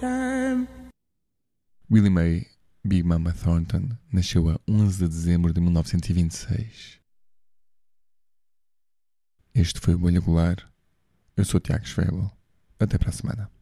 Willie Mae Big Mama Thornton nasceu a 11 de dezembro de 1926. Este foi o Bolha Golar. Eu sou o Tiago Schwebel. Até para a semana.